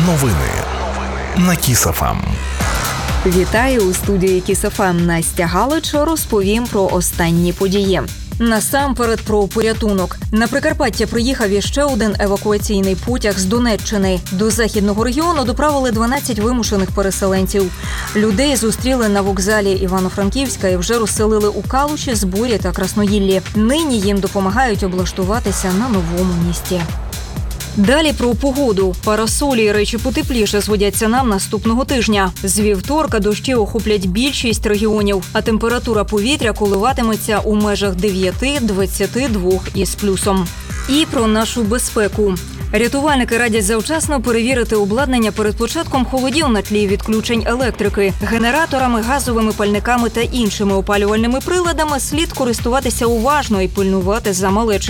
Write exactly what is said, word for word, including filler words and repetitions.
Новини на Кіс еф ем. Вітаю, у студії Кіс еф ем Настя Галич. Розповім про останні події. Насамперед про порятунок. На Прикарпаття приїхав іще один евакуаційний потяг з Донеччини. До західного регіону доправили дванадцять вимушених переселенців. Людей зустріли на вокзалі Івано-Франківська і вже розселили у Калуші, Зборі та Красноїллі. Нині їм допомагають облаштуватися на новому місці. Далі про погоду. Парасолі і речі потепліше зводяться нам наступного тижня. З вівторка дощі охоплять більшість регіонів, а температура повітря коливатиметься у межах дев'ять-двадцять два із плюсом. І про нашу безпеку. Рятувальники радять завчасно перевірити обладнання перед початком холодів на тлі відключень електрики. Генераторами, газовими пальниками та іншими опалювальними приладами слід користуватися уважно і пильнувати за малечею.